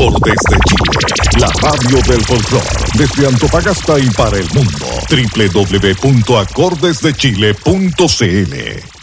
Acordes de Chile, la radio del folclore, desde Antofagasta y para el mundo. www.acordesdechile.cl